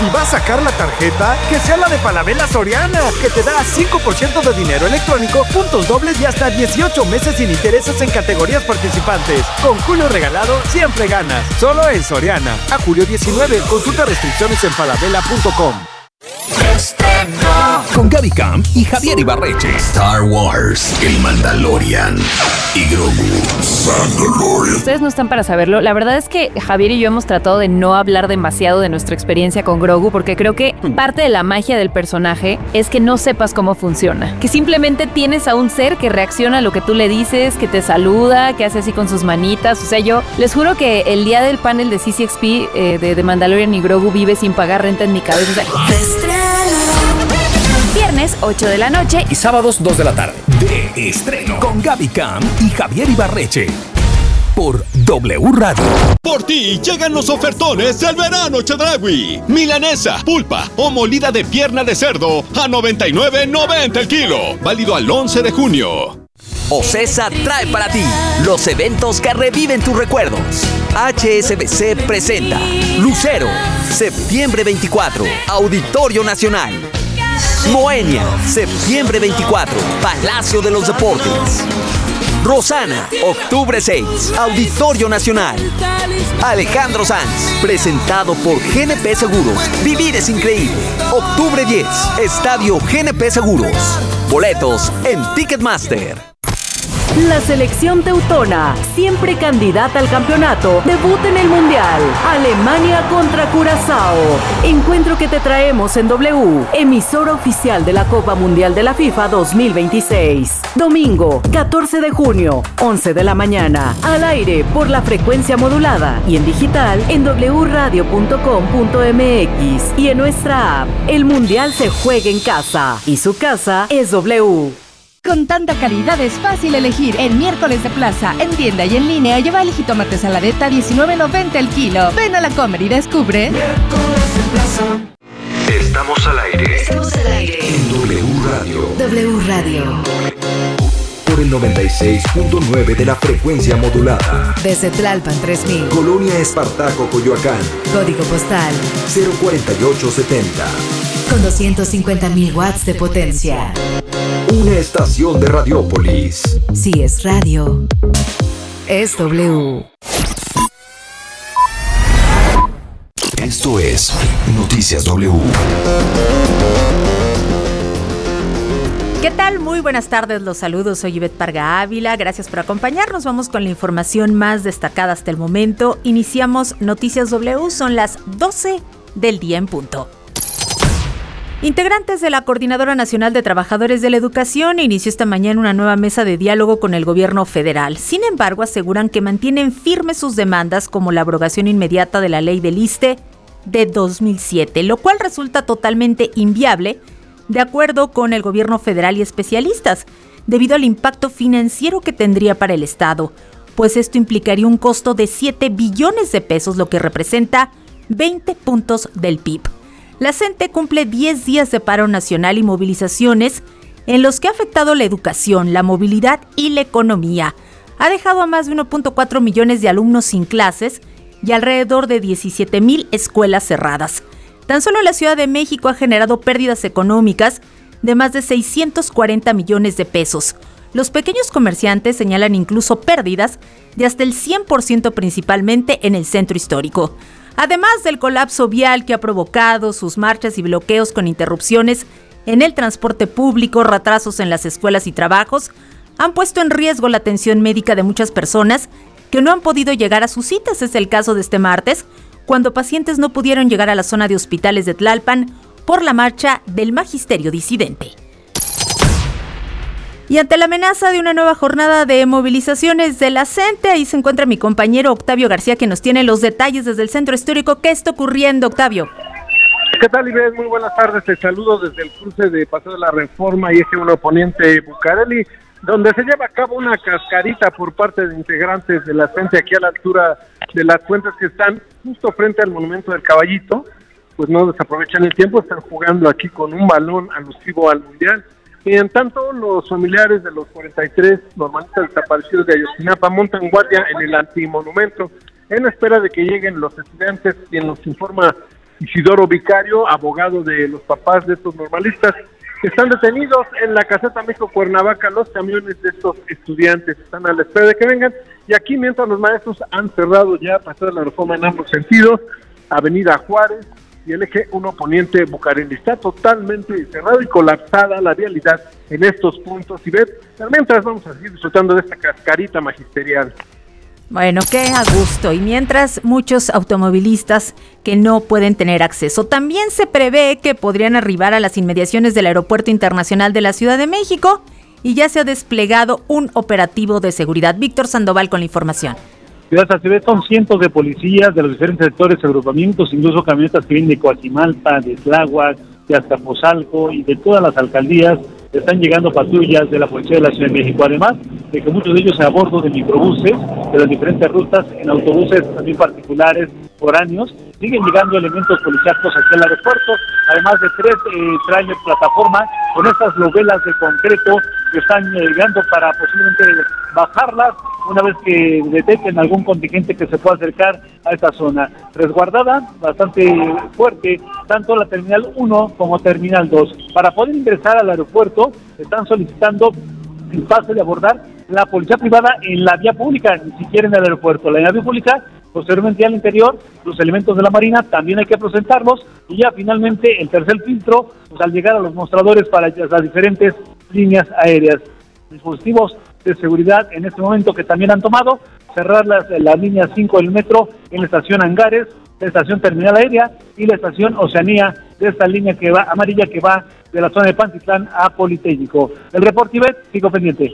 Si vas a sacar la tarjeta, que sea la de Falabella Soriana, que te da 5% de dinero electrónico, puntos dobles y hasta 18 meses sin intereses en categorías participantes. Con Julio Regalado, siempre ganas. Solo en Soriana. A julio 19. Consulta restricciones en falabella.com. Con Gaby Camp y Javier Ibarreche. Star Wars, el Mandalorian y Grogu. Mandalorian. Ustedes no están para saberlo. La verdad es que Javier y yo hemos tratado de no hablar demasiado de nuestra experiencia con Grogu, porque creo que parte de la magia del personaje es que no sepas cómo funciona. Que simplemente tienes a un ser que reacciona a lo que tú le dices, que te saluda, que hace así con sus manitas. O sea, yo les juro que el día del panel de CCXP de Mandalorian y Grogu vive sin pagar renta en mi cabeza. O sea, viernes 8 de la noche y sábados 2 de la tarde. De estreno con Gaby Camp y Javier Ibarreche. Por W Radio. Por ti llegan los ofertones del verano Chedraui. Milanesa, pulpa o molida de pierna de cerdo a $99.90 el kilo. Válido al 11 de junio. Ocesa trae para ti los eventos que reviven tus recuerdos. HSBC presenta Lucero, septiembre 24, Auditorio Nacional. Moenia, septiembre 24, Palacio de los Deportes. Rosana, octubre 6, Auditorio Nacional. Alejandro Sanz, presentado por GNP Seguros. Vivir es increíble. Octubre 10, Estadio GNP Seguros. Boletos en Ticketmaster. La selección teutona, siempre candidata al campeonato, debuta en el Mundial. Alemania contra Curazao. Encuentro que te traemos en W, emisora oficial de la Copa Mundial de la FIFA 2026. Domingo, 14 de junio, 11 de la mañana. Al aire por la frecuencia modulada y en digital en wradio.com.mx y en nuestra app. El Mundial se juega en casa y su casa es W. Con tanta calidad es fácil elegir. En miércoles de plaza, en tienda y en línea, lleva el jitomate saladeta a $19.90 el kilo. Ven a la Comer y descubre. Miércoles de plaza. Estamos al aire. Estamos al aire. En W Radio. W Radio. Por el 96.9 de la frecuencia modulada. Desde Tlalpan 3000. Colonia Espartaco, Coyoacán. Código postal 04870. con 250.000 watts de potencia. Una estación de Radiópolis. Si es radio, es W. Esto es Noticias W. ¿Qué tal? Muy buenas tardes, los saludos, soy Ivette Parga Ávila, gracias por acompañarnos, vamos con la información más destacada hasta el momento. Iniciamos Noticias W, son las 12 del día en punto. Integrantes de la Coordinadora Nacional de Trabajadores de la Educación inició esta mañana una nueva mesa de diálogo con el gobierno federal. Sin embargo, aseguran que mantienen firmes sus demandas como la abrogación inmediata de la ley del ISSSTE de 2007, lo cual resulta totalmente inviable, de acuerdo con el gobierno federal y especialistas, debido al impacto financiero que tendría para el Estado, pues esto implicaría un costo de 7 billones de pesos, lo que representa 20 puntos del PIB. La CENTE cumple 10 días de paro nacional y movilizaciones en los que ha afectado la educación, la movilidad y la economía. Ha dejado a más de 1.4 millones de alumnos sin clases y alrededor de 17,000 escuelas cerradas. Tan solo la Ciudad de México ha generado pérdidas económicas de más de 640 millones de pesos. Los pequeños comerciantes señalan incluso pérdidas de hasta el 100%, principalmente en el centro histórico. Además del colapso vial que ha provocado sus marchas y bloqueos con interrupciones en el transporte público, retrasos en las escuelas y trabajos, han puesto en riesgo la atención médica de muchas personas que no han podido llegar a sus citas. Es el caso de este martes, cuando pacientes no pudieron llegar a la zona de hospitales de Tlalpan por la marcha del magisterio disidente. Y ante la amenaza de una nueva jornada de movilizaciones de la CENTE, ahí se encuentra mi compañero Octavio García, que nos tiene los detalles desde el centro histórico. ¿Qué está ocurriendo, Octavio? ¿Qué tal, Ivette? Muy buenas tardes. Te saludo desde el cruce de Paseo de la Reforma y Eje 1 Poniente Bucareli, donde se lleva a cabo una cascarita por parte de integrantes de la CENTE aquí a la altura de las fuentes que están justo frente al Monumento del Caballito. Pues no desaprovechan el tiempo, están jugando aquí con un balón alusivo al Mundial. Y en tanto, los familiares de los 43 normalistas desaparecidos de Ayotzinapa montan guardia en el antimonumento en espera de que lleguen los estudiantes, quien nos informa Isidoro Vicario, abogado de los papás de estos normalistas. Están detenidos en la caseta México-Cuernavaca los camiones de estos estudiantes, están a la espera de que vengan, y aquí mientras los maestros han cerrado ya Paseo de la Reforma en ambos sentidos, Avenida Juárez y el eje 1 Poniente Bucareli, está totalmente cerrado y colapsada la vialidad en estos puntos, y mientras vamos a seguir disfrutando de esta cascarita magisterial. Bueno, qué a gusto. Y mientras muchos automovilistas que no pueden tener acceso, también se prevé que podrían arribar a las inmediaciones del Aeropuerto Internacional de la Ciudad de México y ya se ha desplegado un operativo de seguridad. Víctor Sandoval con la información. Gracias, son cientos de policías de los diferentes sectores, agrupamientos, incluso camionetas que vienen de Coajimalpa, de Tláhuac, de Azcapotzalco y de todas las alcaldías. Están llegando patrullas de la Policía de la Ciudad de México, además de que muchos de ellos a bordo de microbuses de las diferentes rutas, en autobuses también particulares, foráneos, siguen llegando elementos policíacos aquí al aeropuerto, además de 3 trailers plataforma con estas lobelas de concreto que están llegando para posiblemente bajarlas una vez que detecten algún contingente que se pueda acercar a esta zona. Resguardada bastante fuerte, tanto la Terminal 1 como Terminal 2. Para poder ingresar al aeropuerto, están solicitando el pase de abordar la policía privada en la vía pública, ni siquiera en el aeropuerto. La vía pública, posteriormente al interior, los elementos de la Marina también hay que presentarlos, y ya finalmente el tercer filtro, pues al llegar a los mostradores para las diferentes líneas aéreas. Dispositivos de seguridad en este momento que también han tomado, cerrar la línea 5 del metro en la estación Angares, la estación Terminal Aérea y la estación Oceanía, de esta línea que va amarilla que va de la zona de Pantitlán a Politécnico. El reporte, Ivette, sigo pendiente.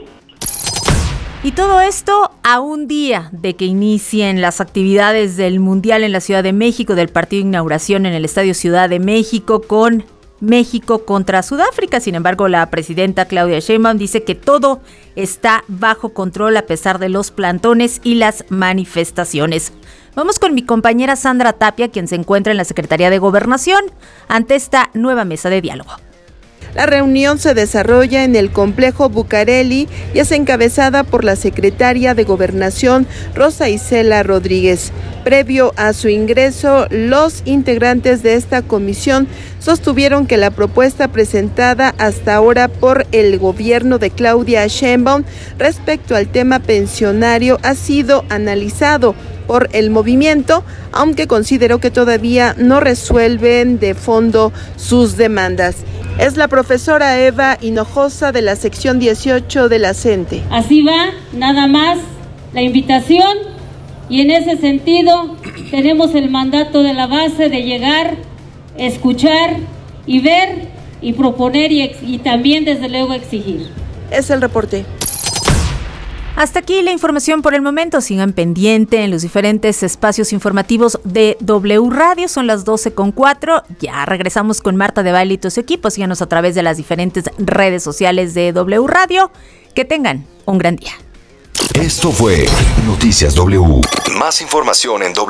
Y todo esto a un día de que inicien las actividades del Mundial en la Ciudad de México, del partido de inauguración en el Estadio Ciudad de México con México contra Sudáfrica. Sin embargo, la presidenta Claudia Sheinbaum dice que todo está bajo control a pesar de los plantones y las manifestaciones. Vamos con mi compañera Sandra Tapia, quien se encuentra en la Secretaría de Gobernación ante esta nueva mesa de diálogo. La reunión se desarrolla en el complejo Bucareli y es encabezada por la secretaria de Gobernación, Rosa Isela Rodríguez. Previo a su ingreso, los integrantes de esta comisión sostuvieron que la propuesta presentada hasta ahora por el gobierno de Claudia Sheinbaum respecto al tema pensionario ha sido analizado por el movimiento, aunque consideró que todavía no resuelven de fondo sus demandas. Es la profesora Eva Hinojosa de la sección 18 de la CENTE. Así va, nada más, la invitación, y en ese sentido tenemos el mandato de la base de llegar, escuchar y ver y proponer y también desde luego exigir. Es el reporte. Hasta aquí la información por el momento. Sigan pendiente en los diferentes espacios informativos de W Radio. Son las 12:04. Ya regresamos con Marta de Baile y todo su equipo. Síganos a través de las diferentes redes sociales de W Radio. Que tengan un gran día. Esto fue Noticias W. Más información en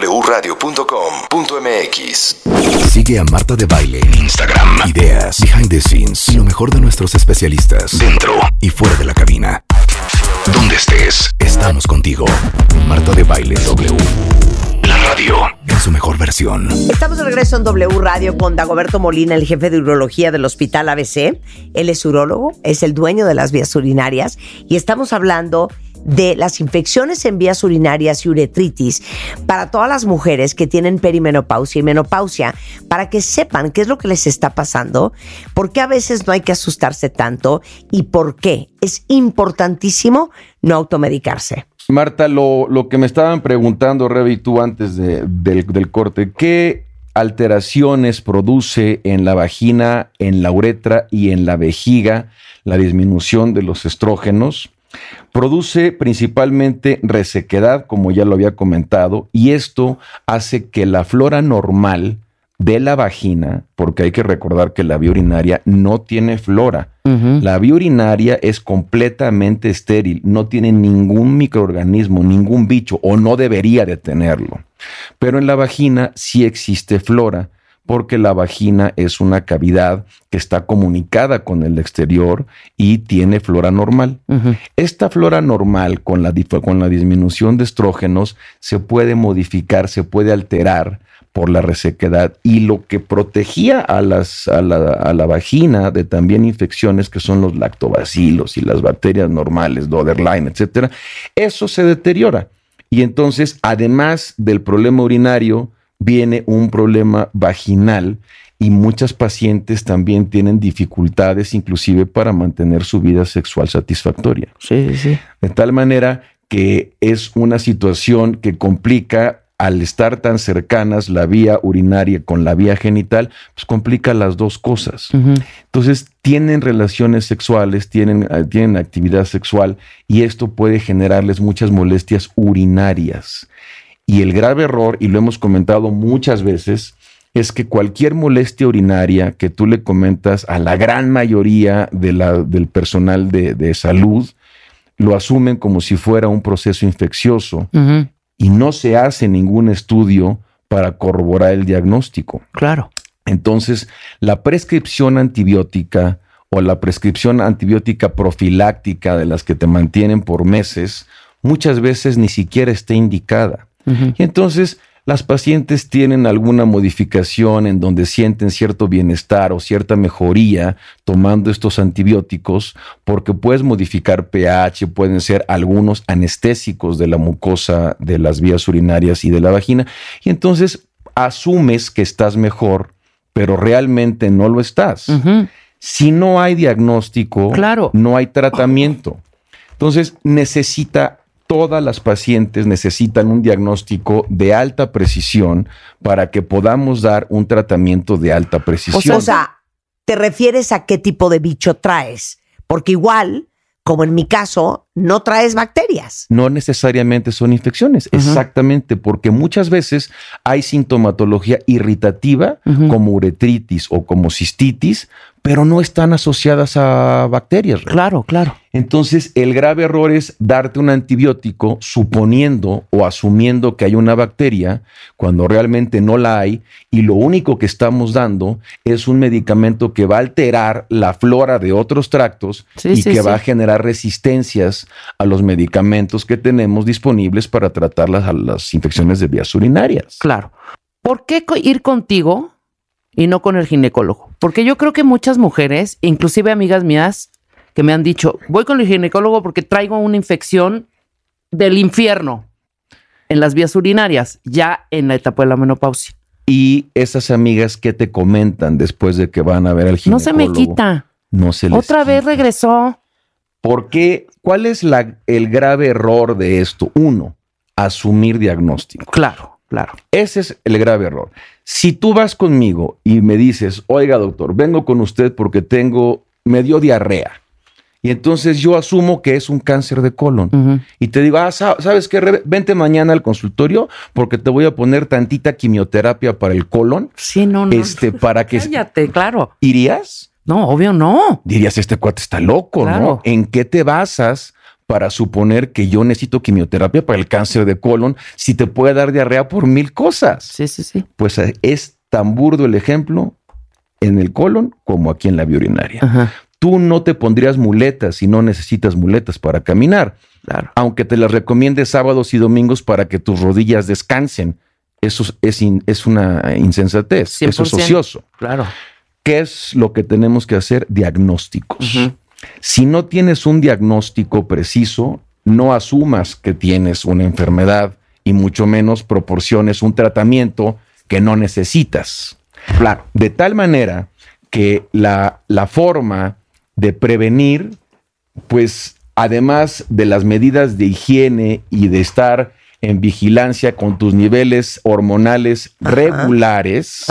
wradio.com.mx. Sigue a Marta de Baile en Instagram. Ideas, behind the scenes y lo mejor de nuestros especialistas dentro y fuera de la cabina. Donde estés, estamos contigo. Marta de Baile W. La radio en su mejor versión. Estamos de regreso en W Radio con Dagoberto Molina, el jefe de urología del Hospital ABC. Él es urólogo, es el dueño de las vías urinarias y estamos hablando de las infecciones en vías urinarias y uretritis para todas las mujeres que tienen perimenopausia y menopausia, para que sepan qué es lo que les está pasando, por qué a veces no hay que asustarse tanto y por qué es importantísimo no automedicarse. Marta, lo que me estaban preguntando, Rebe, y tú antes del corte, ¿qué alteraciones produce en la vagina, en la uretra y en la vejiga la disminución de los estrógenos? Produce principalmente resequedad, como ya lo había comentado, y esto hace que la flora normal de la vagina, porque hay que recordar que la vía urinaria no tiene flora. La vía urinaria es completamente estéril, no tiene ningún microorganismo, ningún bicho, o no debería de tenerlo. Pero en la vagina sí existe flora, porque la vagina es una cavidad que está comunicada con el exterior y tiene flora normal. Esta flora normal, con la disminución de estrógenos, se puede modificar, se puede alterar por la resequedad, y lo que protegía a la vagina de también infecciones que son los lactobacilos y las bacterias normales, Doderlein, etcétera, eso se deteriora. Y entonces, además del problema urinario, viene un problema vaginal, y muchas pacientes también tienen dificultades inclusive para mantener su vida sexual satisfactoria. Sí, sí. De tal manera que es una situación que complica, al estar tan cercanas la vía urinaria con la vía genital, pues complica las dos cosas. Entonces tienen relaciones sexuales, tienen actividad sexual, y esto puede generarles muchas molestias urinarias. Y el grave error, y lo hemos comentado muchas veces, es que cualquier molestia urinaria que tú le comentas a la gran mayoría del personal de salud, lo asumen como si fuera un proceso infeccioso. Y no se hace ningún estudio para corroborar el diagnóstico. Claro. Entonces, la prescripción antibiótica o la prescripción antibiótica profiláctica, de las que te mantienen por meses, muchas veces ni siquiera está indicada. Y entonces las pacientes tienen alguna modificación en donde sienten cierto bienestar o cierta mejoría tomando estos antibióticos, porque puedes modificar pH, pueden ser algunos anestésicos de la mucosa de las vías urinarias y de la vagina, y entonces asumes que estás mejor, pero realmente no lo estás. Si no hay diagnóstico, no hay tratamiento. Entonces todas las pacientes necesitan un diagnóstico de alta precisión para que podamos dar un tratamiento de alta precisión. O sea, ¿te refieres a qué tipo de bicho traes? Porque igual, como en mi caso, no traes bacterias. No necesariamente son infecciones, exactamente, porque muchas veces hay sintomatología irritativa, como uretritis o como cistitis, pero no están asociadas a bacterias. Claro, claro. Entonces, el grave error es darte un antibiótico suponiendo o asumiendo que hay una bacteria cuando realmente no la hay, y lo único que estamos dando es un medicamento que va a alterar la flora de otros tractos que va a generar resistencias a los medicamentos que tenemos disponibles para tratar las infecciones de vías urinarias. Claro. ¿Por qué ir contigo y no con el ginecólogo? Porque yo creo que muchas mujeres, inclusive amigas mías, que me han dicho, voy con el ginecólogo porque traigo una infección del infierno en las vías urinarias, ya en la etapa de la menopausia. Y esas amigas que te comentan después de que van a ver al ginecólogo. No se me quita. No se les Otra vez regresó. ¿Por qué? ¿Cuál es el grave error de esto? Uno, asumir diagnóstico. Claro, claro. Ese es el grave error. Si tú vas conmigo y me dices, oiga doctor, vengo con usted porque me dio diarrea, y entonces yo asumo que es un cáncer de colon, y te digo, ¿sabes qué? Vente mañana al consultorio porque te voy a poner tantita quimioterapia para el colon. Sí, no. Para que... Cállate, claro. ¿Irías? No, obvio no. Dirías, este cuate está loco, claro, ¿no? ¿En qué te basas para suponer que yo necesito quimioterapia para el cáncer de colon si te puede dar diarrea por 1000 cosas? Sí. Pues es tan burdo el ejemplo en el colon como aquí en la vía urinaria. Tú no te pondrías muletas si no necesitas muletas para caminar. Claro. Aunque te las recomiende sábados y domingos para que tus rodillas descansen. Eso es una insensatez. 100%. Eso es ocioso. Claro. ¿Qué es lo que tenemos que hacer? Diagnósticos. Si no tienes un diagnóstico preciso, no asumas que tienes una enfermedad y mucho menos proporciones un tratamiento que no necesitas. Claro. De tal manera que la forma de prevenir, pues además de las medidas de higiene y de estar en vigilancia con tus niveles hormonales regulares,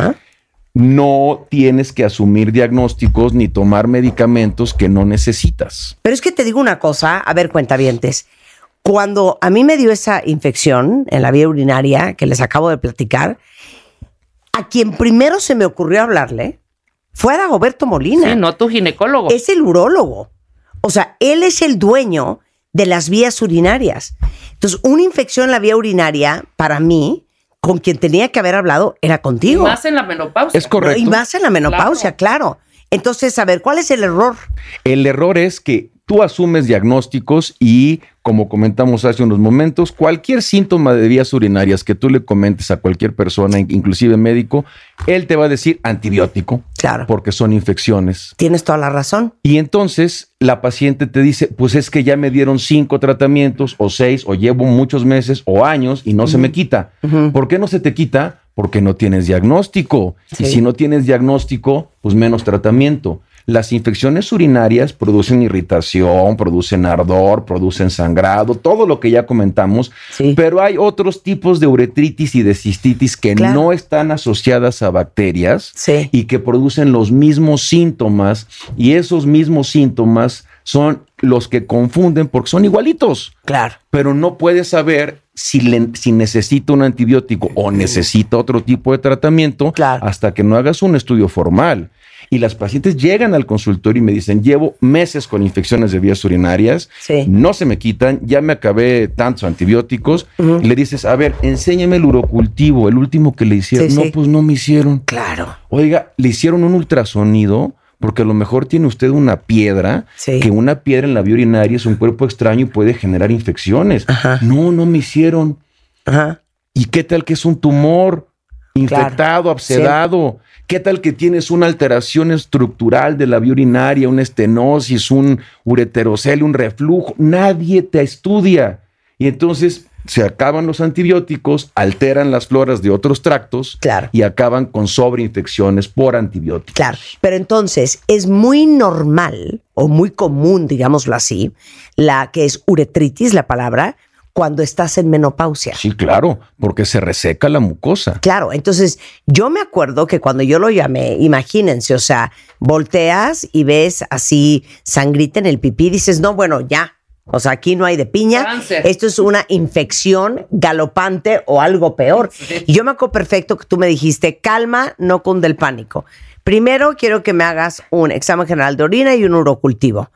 no tienes que asumir diagnósticos ni tomar medicamentos que no necesitas. Pero es que te digo una cosa, a ver, cuentavientes. Cuando a mí me dio esa infección en la vía urinaria que les acabo de platicar, a quien primero se me ocurrió hablarle fue a Dagoberto Molina. Sí, no tu ginecólogo. Es el urólogo. O sea, él es el dueño de las vías urinarias. Entonces, una infección en la vía urinaria, para mí, con quien tenía que haber hablado era contigo. Y más en la menopausia. Es correcto. Y más en la menopausia, claro. Entonces, a ver, ¿cuál es el error? El error es que tú asumes diagnósticos y, como comentamos hace unos momentos, cualquier síntoma de vías urinarias que tú le comentes a cualquier persona, inclusive médico, él te va a decir antibiótico. Claro. Porque son infecciones. Tienes toda la razón. Y entonces la paciente te dice, pues es que ya me dieron 5 tratamientos o 6 o llevo muchos meses o años y no se me quita. ¿Por qué no se te quita? Porque no tienes diagnóstico. Sí. Y si no tienes diagnóstico, pues menos tratamiento. Las infecciones urinarias producen irritación, producen ardor, producen sangrado, todo lo que ya comentamos, pero hay otros tipos de uretritis y de cistitis que no están asociadas a bacterias y que producen los mismos síntomas, y esos mismos síntomas son los que confunden porque son igualitos. Claro. Pero no puedes saber si necesita un antibiótico o necesita otro tipo de tratamiento hasta que no hagas un estudio formal. Y las pacientes llegan al consultorio y me dicen, llevo meses con infecciones de vías urinarias, no se me quitan, ya me acabé tantos antibióticos. Y le dices, a ver, enséñame el urocultivo, el último que le hicieron. No, pues no me hicieron. Claro. Oiga, le hicieron un ultrasonido porque a lo mejor tiene usted una piedra, que una piedra en la vía urinaria es un cuerpo extraño y puede generar infecciones. No me hicieron. ¿Y qué tal que es un tumor infectado, abscedado? ¿Qué tal que tienes una alteración estructural de la vía urinaria, una estenosis, un ureterocele, un reflujo? Nadie te estudia. Y entonces se acaban los antibióticos, alteran las floras de otros tractos y acaban con sobreinfecciones por antibióticos. Claro, pero entonces es muy normal o muy común, digámoslo así, la que es uretritis, la palabra, cuando estás en menopausia. Sí, claro, porque se reseca la mucosa. Claro, entonces yo me acuerdo que cuando yo lo llamé, imagínense, o sea, volteas y ves así sangrita en el pipí, dices, no, bueno, ya, o sea, aquí no hay de piña. Cáncer. Esto es una infección galopante o algo peor. Y yo me acuerdo perfecto que tú me dijiste, calma, no cunde el pánico. Primero quiero que me hagas un examen general de orina y un urocultivo.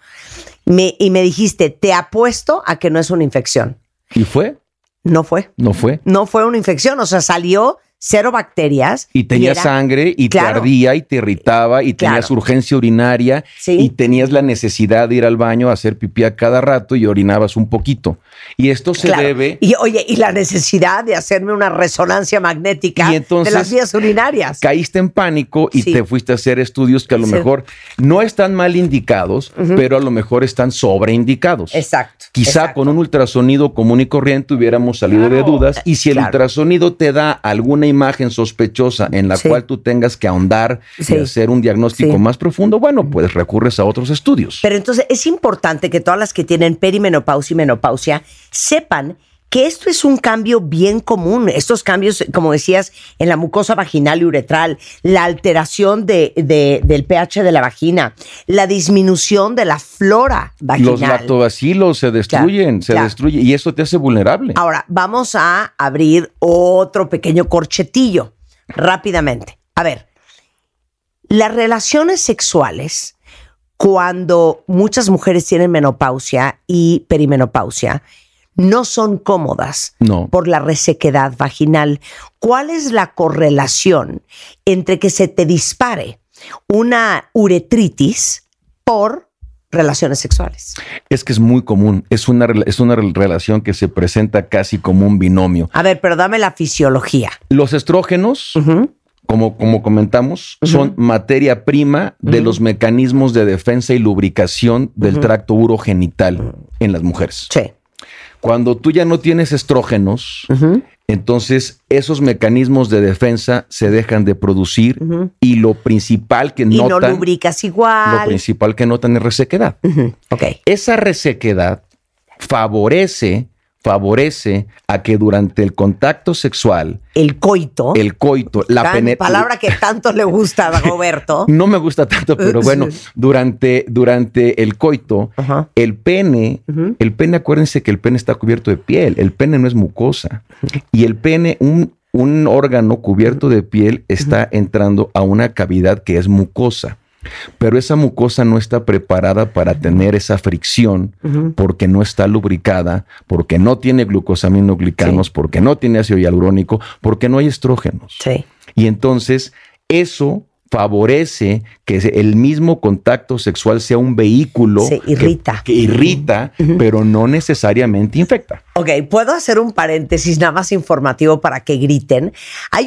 Y me dijiste, te apuesto a que no es una infección. ¿Y fue? No fue. No fue. No fue una infección, o sea, salió 0 bacterias. Y tenía sangre y te ardía y te irritaba y tenías urgencia urinaria y tenías la necesidad de ir al baño a hacer pipí a cada rato y orinabas un poquito. Y esto se debe... Y oye, y la necesidad de hacerme una resonancia magnética de las vías urinarias. Caíste en pánico y te fuiste a hacer estudios que a lo mejor no están mal indicados, pero a lo mejor están sobreindicados. Exacto. Quizá con un ultrasonido común y corriente hubiéramos salido de dudas, y si el ultrasonido te da alguna imagen sospechosa en la cual tú tengas que ahondar y hacer un diagnóstico más profundo, bueno, pues recurres a otros estudios. Pero entonces es importante que todas las que tienen perimenopausia y menopausia sepan que esto es un cambio bien común. Estos cambios, como decías, en la mucosa vaginal y uretral, la alteración del pH de la vagina, la disminución de la flora vaginal. Los lactobacilos se destruyen, destruye, y eso te hace vulnerable. Ahora, vamos a abrir otro pequeño corchetillo rápidamente. A ver, las relaciones sexuales, cuando muchas mujeres tienen menopausia y perimenopausia, no son cómodas por la resequedad vaginal. ¿Cuál es la correlación entre que se te dispare una uretritis por relaciones sexuales? Es que es muy común. Es una relación que se presenta casi como un binomio. A ver, pero dame la fisiología. Los estrógenos, como comentamos, son materia prima de los mecanismos de defensa y lubricación del tracto urogenital en las mujeres. Sí. Cuando tú ya no tienes estrógenos, entonces esos mecanismos de defensa se dejan de producir y lo principal que notan... Y no lubricas igual. Lo principal que notan es resequedad. Esa resequedad favorece a que durante el contacto sexual... El coito, la penetración... Palabra que tanto le gusta a Roberto. No me gusta tanto, pero bueno, durante el coito, el pene, acuérdense que el pene está cubierto de piel, el pene no es mucosa. Y el pene, un órgano cubierto de piel, está entrando a una cavidad que es mucosa. Pero esa mucosa no está preparada para tener esa fricción porque no está lubricada, porque no tiene glucosaminoglicanos, porque no tiene ácido hialurónico, porque no hay estrógenos. Y entonces eso favorece que el mismo contacto sexual sea un vehículo Se irrita. que irrita, pero no necesariamente infecta. Ok, puedo hacer un paréntesis nada más informativo para que griten. Hay